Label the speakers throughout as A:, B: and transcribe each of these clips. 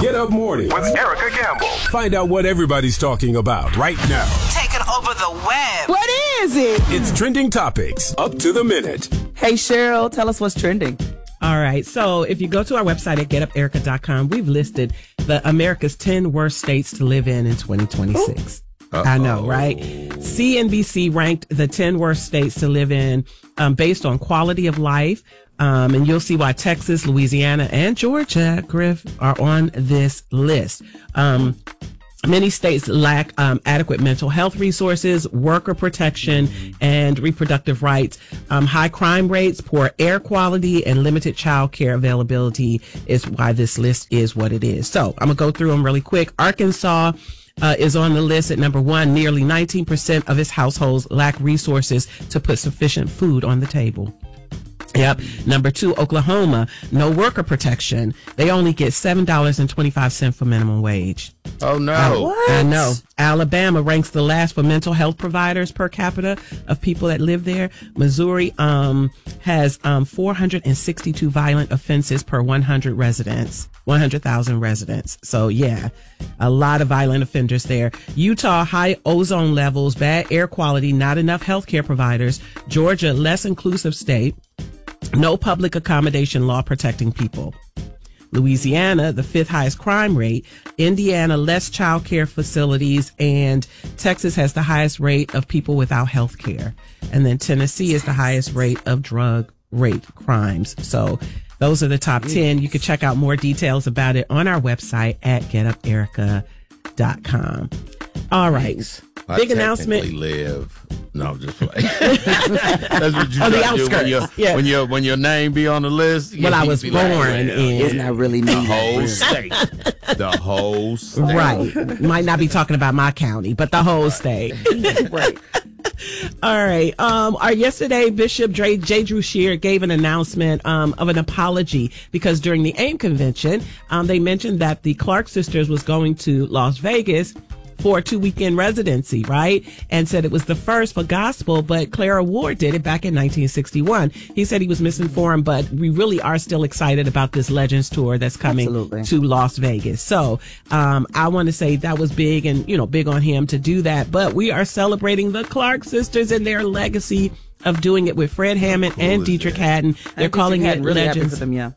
A: Get Up Mornings
B: with Erica Gamble.
A: Find out what everybody's talking about right now.
C: Taking over the web.
D: What is it?
A: It's Trending Topics, up to the minute.
D: Hey, Cheryl, tell us what's trending.
E: All right. So if you go to our website at getuperica.com, we've listed the America's 10 worst states to live in 2026. I know, right? CNBC ranked the 10 worst states to live in based on quality of life. And you'll see why Texas, Louisiana, and Georgia, Griff, are on this list. Many states lack adequate mental health resources, worker protection, and reproductive rights. High crime rates, poor air quality, and limited child care availability is why this list is what it is. So I'm going to go through them really quick. Arkansas is on the list at number 1. Nearly 19% of its households lack resources to put sufficient food on the table. Yep. Number 2, Oklahoma, no worker protection. They only get $7.25 for minimum wage.
F: Oh, no.
E: I know. Alabama ranks the last for mental health providers per capita of people that live there. Missouri has 462 violent offenses per 100,000 residents. So, yeah, a lot of violent offenders there. Utah, high ozone levels, bad air quality, not enough healthcare providers. Georgia, less inclusive state. No public accommodation law protecting people. Louisiana, the 5th highest crime rate. Indiana, less child care facilities. And Texas has the highest rate of people without health care. And then Tennessee is the highest rate of drug rape crimes. So those are the top 10. You can check out more details about it on our website at getuperica.com. All right. Big announcement.
F: No, just like that's what you
E: on the
F: outskirts. When your name be on the list.
E: Well, I was born in.
D: It's not really me.
F: The whole state. The whole state.
E: Right. Might not be talking about my county, but the whole state.
D: Right.
E: All right. Yesterday, Bishop J. Drew Shear gave an announcement of an apology because during the AIM convention, they mentioned that the Clark sisters was going to Las Vegas for a 2-weekend residency, right? And said it was the first for gospel, but Clara Ward did it back in 1961. He said he was misinformed, but we really are still excited about this Legends tour that's coming to Las Vegas. So, I want to say that was big and, big on him to do that. But we are celebrating the Clark sisters and their legacy of doing it with Fred Hammond and Dietrich Haddon. They're calling it
D: really
E: Legends.
D: For them, yeah.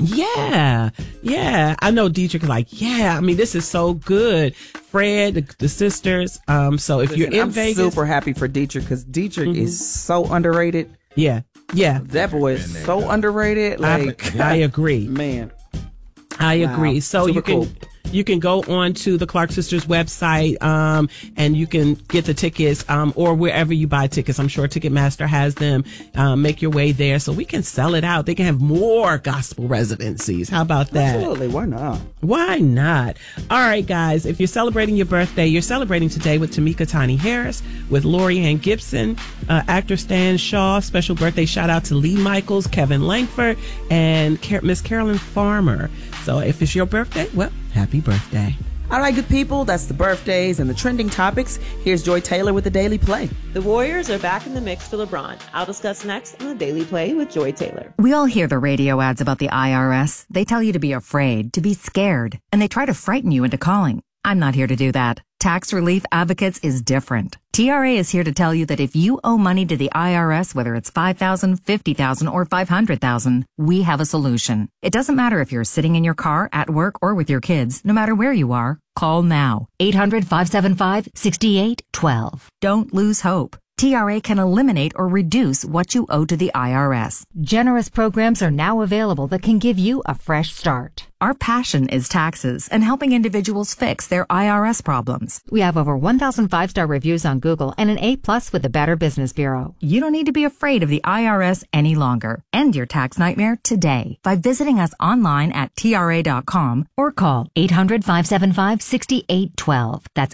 E: Yeah. I know Dietrich is like, I mean, this is so good. Fred, the sisters. So if you're in Vegas.
D: I'm super happy for Dietrich because Dietrich is so underrated.
E: Yeah.
D: That boy is so underrated.
E: I agree.
D: Man.
E: I agree. So
D: super cool.
E: You can go on to the Clark Sisters website, and you can get the tickets, or wherever you buy tickets. I'm sure Ticketmaster has them. Make your way there so we can sell it out. They can have more gospel residencies. How about that?
D: Absolutely. Why not?
E: Why not? All right, guys. If you're celebrating your birthday, you're celebrating today with Tamika Tani Harris, with Lori Ann Gibson, actor Stan Shaw. Special birthday shout out to Lee Michaels, Kevin Langford, and Miss Carolyn Farmer. So if it's your birthday, well, happy birthday.
D: All right, good people, that's the birthdays and the trending topics. Here's Joy Taylor with the Daily Play.
G: The Warriors are back in the mix for LeBron. I'll discuss next on the Daily Play with Joy Taylor.
H: We all hear the radio ads about the IRS. They tell you to be afraid, to be scared, and they try to frighten you into calling. I'm not here to do that. Tax Relief Advocates is different. TRA is here to tell you that if you owe money to the IRS, whether it's $5,000, $50,000, or $500,000, we have a solution. It doesn't matter if you're sitting in your car, at work, or with your kids. No matter where you are, call now. 800-575-6812. Don't lose hope. TRA can eliminate or reduce what you owe to the IRS.
I: Generous programs are now available that can give you a fresh start.
H: Our passion is taxes and helping individuals fix their IRS problems.
I: We have over 1,000 5-star reviews on Google and an A+ with the Better Business Bureau.
H: You don't need to be afraid of the IRS any longer. End your tax nightmare today by visiting us online at TRA.com or call 800-575-6812. That's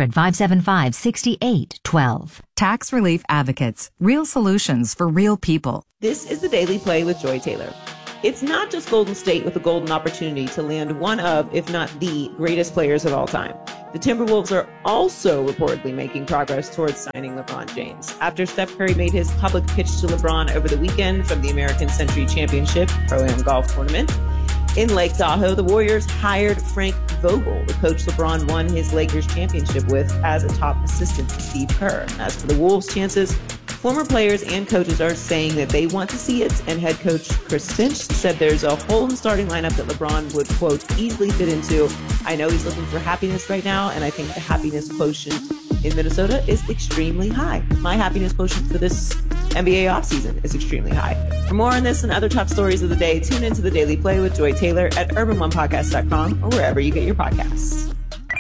H: 800-575-6812. Tax Relief Advocates. Real solutions for real people.
G: This is the Daily Play with Joy Taylor. It's not just Golden State with a golden opportunity to land one of, if not the, greatest players of all time. The Timberwolves are also reportedly making progress towards signing LeBron James. After Steph Curry made his public pitch to LeBron over the weekend from the American Century Championship Pro-Am Golf Tournament, In Lake Tahoe, the Warriors hired Frank Vogel, the coach LeBron won his Lakers championship with, as a top assistant to Steve Kerr. As for the Wolves' chances, former players and coaches are saying that they want to see it, and head coach Chris Finch said there's a hole in the starting lineup that LeBron would, quote, easily fit into. I know he's looking for happiness right now, and I think the happiness quotient in Minnesota is extremely high. My happiness quotient for this NBA offseason is extremely high. For more on this and other top stories of the day, tune into The Daily Play with Joy Taylor at urban1podcast.com or wherever you get your podcasts.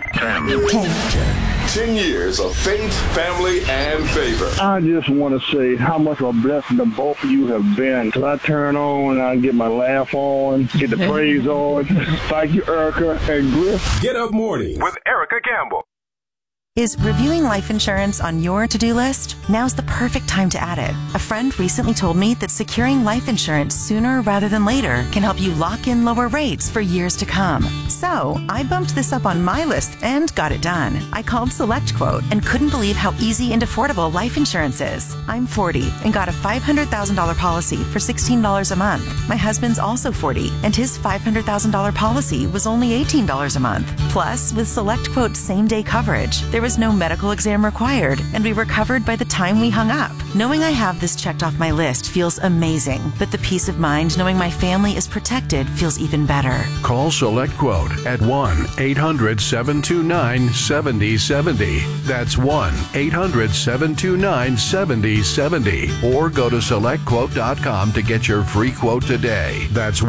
A: 10 years of faith, family, and favor.
B: I just want to say how much of a blessing to both of you have been. Because I turn on and I get my laugh on, get the praise on. Thank you, Erica and Griff.
A: Get Up Morning with Erica Campbell.
J: Is reviewing life insurance on your to-do list? Now's the perfect time to add it. A friend recently told me that securing life insurance sooner rather than later can help you lock in lower rates for years to come. So I bumped this up on my list and got it done. I called SelectQuote and couldn't believe how easy and affordable life insurance is. I'm 40 and got a $500,000 policy for $16 a month. My husband's also 40 and his $500,000 policy was only $18 a month. Plus, with SelectQuote's same-day coverage, there was no medical exam required, and we were covered by the time we hung up. Knowing I have this checked off my list feels amazing, but the peace of mind knowing my family is protected feels even better.
K: Call SelectQuote at 1-800-729-7070. That's 1-800-729-7070. Or go to SelectQuote.com to get your free quote today. That's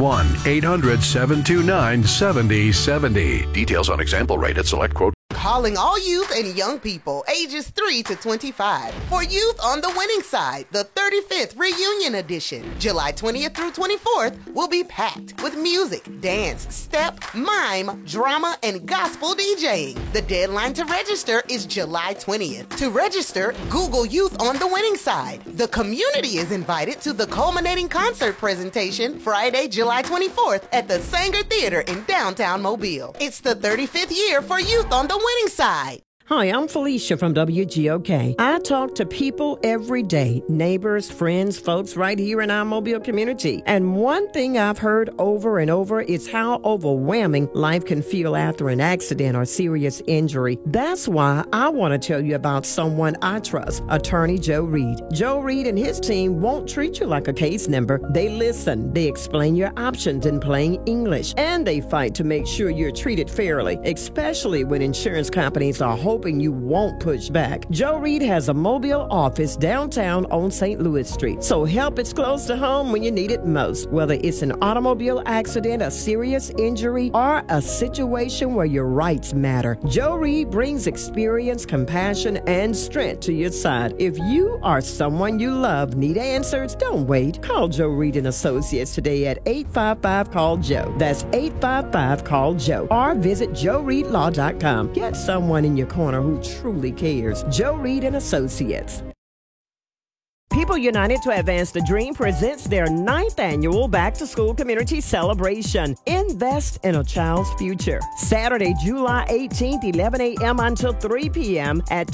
K: 1-800-729-7070. Details on example rate at SelectQuote.
L: Calling all youth and young people ages 3 to 25. For Youth on the Winning Side, the 35th Reunion Edition, July 20th through 24th, will be packed with music, dance, step, mime, drama, and gospel DJing. The deadline to register is July 20th. To register, Google Youth on the Winning Side. The community is invited to the culminating concert presentation Friday, July 24th at the Sanger Theater in downtown Mobile. It's the 35th year for Youth on the Winning Side.
M: Hi, I'm Felicia from WGOK. I talk to people every day, neighbors, friends, folks right here in our Mobile community. And one thing I've heard over and over is how overwhelming life can feel after an accident or serious injury. That's why I want to tell you about someone I trust, Attorney Joe Reed. Joe Reed and his team won't treat you like a case number. They listen, they explain your options in plain English, and they fight to make sure you're treated fairly, especially when insurance companies are hoping you won't push back. Joe Reed has a Mobile office downtown on St. Louis Street, so help is close to home when you need it most. Whether it's an automobile accident, a serious injury, or a situation where your rights matter, Joe Reed brings experience, compassion, and strength to your side. If you or someone you love need answers, don't wait. Call Joe Reed and Associates today at 855-CALL-JOE. That's 855-CALL-JOE. Or visit joereedlaw.com. Get someone in your corner who truly cares. Joe Reed and Associates. People United to Advance the Dream presents their 9th annual Back to School Community Celebration. Invest in a child's future. Saturday, July 18th, 11 a.m. until 3 p.m. at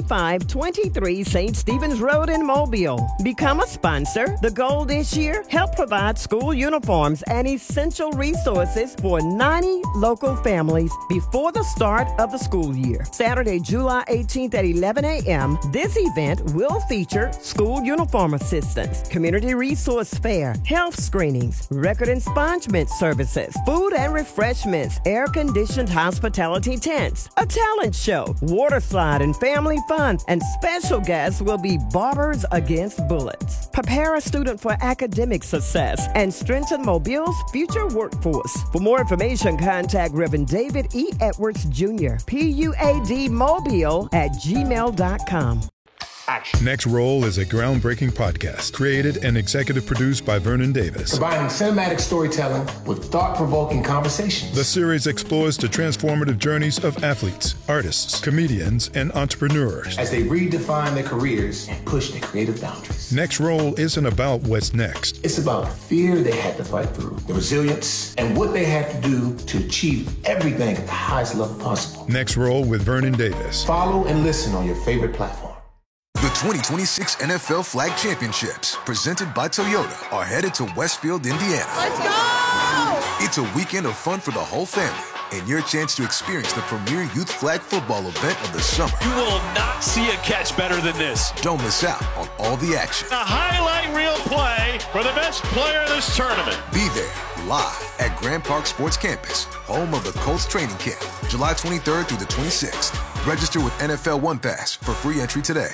M: 2523 St. Stephen's Road in Mobile. Become a sponsor. The goal this year, help provide school uniforms and essential resources for 90 local families before the start of the school year. Saturday, July 18th at 11 a.m. This event will feature school uniform assistance, community resource fair, health screenings, record expungement services, food and refreshments, air-conditioned hospitality tents, a talent show, water slide and family fun, and special guests will be Barbers Against Bullets. Prepare a student for academic success and strengthen Mobile's future workforce. For more information, contact Reverend David E. Edwards Jr., PUADmobile@gmail.com.
N: Next Roll is a groundbreaking podcast created and executive produced by Vernon Davis.
O: Combining cinematic storytelling with thought-provoking conversations.
N: The series explores the transformative journeys of athletes, artists, comedians, and entrepreneurs
O: as they redefine their careers and push their creative boundaries.
N: Next Roll isn't about what's next.
O: It's about the fear they had to fight through, the resilience, and what they had to do to achieve everything at the highest level possible.
N: Next Roll with Vernon Davis.
O: Follow and listen on your favorite platform.
P: The 2026 NFL Flag Championships, presented by Toyota, are headed to Westfield, Indiana.
L: Let's go!
P: It's a weekend of fun for the whole family and your chance to experience the premier youth flag football event of the summer.
Q: You will not see a catch better than this.
P: Don't miss out on all the action.
Q: A highlight reel play for the best player in this tournament.
P: Be there live at Grand Park Sports Campus, home of the Colts training camp, July 23rd through the 26th. Register with NFL One Pass for free entry today.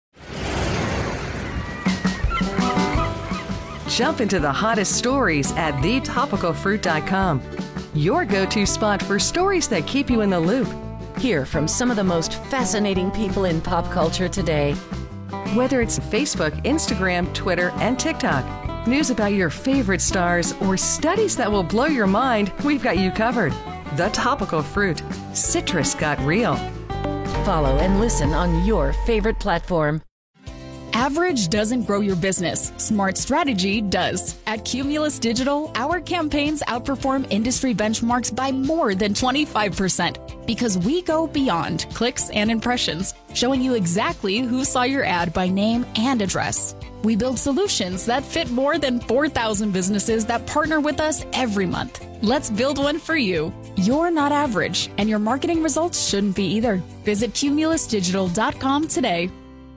R: Jump into the hottest stories at thetopicalfruit.com. Your go-to spot for stories that keep you in the loop.
S: Hear from some of the most fascinating people in pop culture today.
R: Whether it's Facebook, Instagram, Twitter, and TikTok, news about your favorite stars, or studies that will blow your mind, we've got you covered. The Topical Fruit. Citrus got real.
S: Follow and listen on your favorite platform.
T: Average doesn't grow your business. Smart strategy does. At Cumulus Digital, our campaigns outperform industry benchmarks by more than 25% because we go beyond clicks and impressions, showing you exactly who saw your ad by name and address. We build solutions that fit more than 4,000 businesses that partner with us every month. Let's build one for you. You're not average, and your marketing results shouldn't be either. Visit cumulusdigital.com today.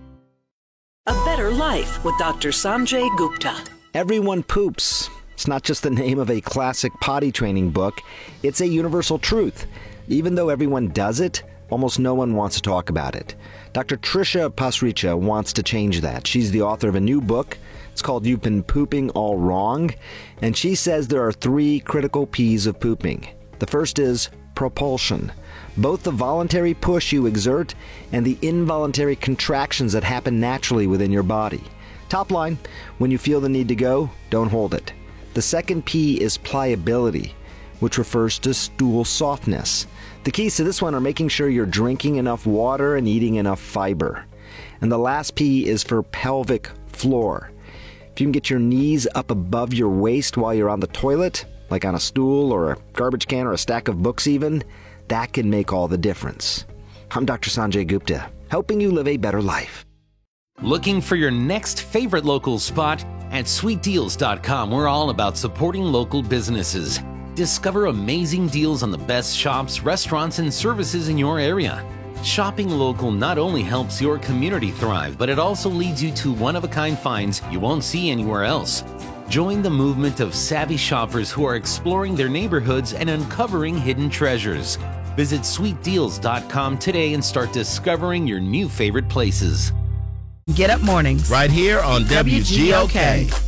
U: A Better Life with Dr. Sanjay Gupta.
V: Everyone poops. It's not just the name of a classic potty training book. It's a universal truth. Even though everyone does it, almost no one wants to talk about it. Dr. Trisha Pasricha wants to change that. She's the author of a new book. It's called You've Been Pooping All Wrong. And she says there are 3 critical P's of pooping. The first is propulsion. Both the voluntary push you exert and the involuntary contractions that happen naturally within your body. Top line, when you feel the need to go, don't hold it. The second P is pliability, which refers to stool softness. The keys to this one are making sure you're drinking enough water and eating enough fiber. And the last P is for pelvic floor. If you can get your knees up above your waist while you're on the toilet, like on a stool or a garbage can or a stack of books even, that can make all the difference. I'm Dr. Sanjay Gupta, helping you live a better life.
W: Looking for your next favorite local spot? At sweetdeals.com, we're all about supporting local businesses. Discover amazing deals on the best shops, restaurants, and services in your area. Shopping local not only helps your community thrive, but it also leads you to one-of-a-kind finds you won't see anywhere else. Join the movement of savvy shoppers who are exploring their neighborhoods and uncovering hidden treasures. Visit sweetdeals.com today and start discovering your new favorite places.
D: Get Up Mornings.
F: Right here on WGOK.